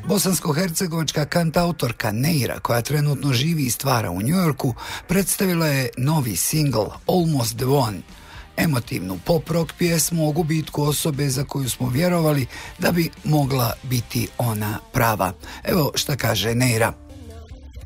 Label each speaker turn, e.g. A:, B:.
A: Bosansko-hercegovačka kantautorka Neira, koja trenutno živi i stvara u Njujorku, predstavila je novi singl Almost the One, emotivnu pop-rock pjesmu o gubitku osobe za koju smo vjerovali da bi mogla biti ona prava. Evo šta kaže Neira.